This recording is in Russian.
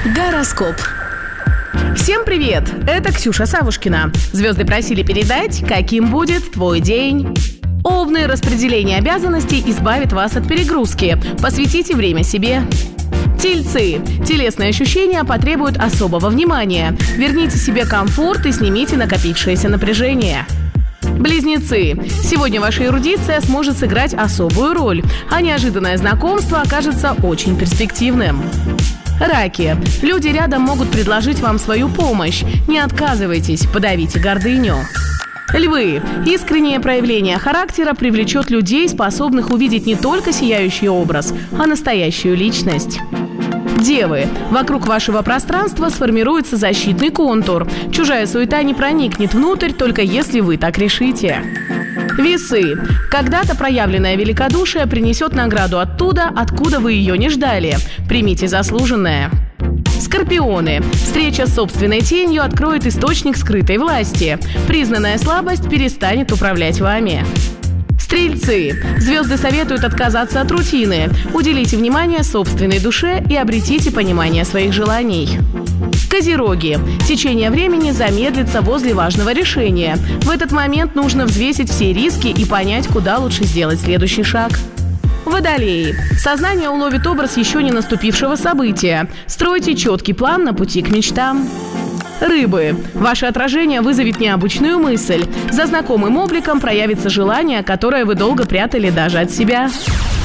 Гороскоп. Всем привет! Это Ксюша Савушкина. Звезды просили передать, каким будет твой день. Овны, распределение обязанностей избавит вас от перегрузки. Посвятите время себе. Тельцы. Телесные ощущения потребуют особого внимания. Верните себе комфорт и снимите накопившееся напряжение. Близнецы. Сегодня ваша эрудиция сможет сыграть особую роль, а неожиданное знакомство окажется очень перспективным. Раки. Люди рядом могут предложить вам свою помощь. Не отказывайтесь, подавите гордыню. Львы. Искреннее проявление характера привлечет людей, способных увидеть не только сияющий образ, а настоящую личность. Девы. Вокруг вашего пространства сформируется защитный контур. Чужая суета не проникнет внутрь, только если вы так решите. Весы. Когда-то проявленное великодушие принесет награду оттуда, откуда вы ее не ждали. Примите заслуженное. Скорпионы. Встреча с собственной тенью откроет источник скрытой власти. Признанная слабость перестанет управлять вами. Стрельцы. Звезды советуют отказаться от рутины. Уделите внимание собственной душе и обретите понимание своих желаний. Козероги. Течение времени замедлится возле важного решения. В этот момент нужно взвесить все риски и понять, куда лучше сделать следующий шаг. Водолеи. Сознание уловит образ еще не наступившего события. Стройте четкий план на пути к мечтам. Рыбы. Ваше отражение вызовет необычную мысль. За знакомым обликом проявится желание, которое вы долго прятали даже от себя.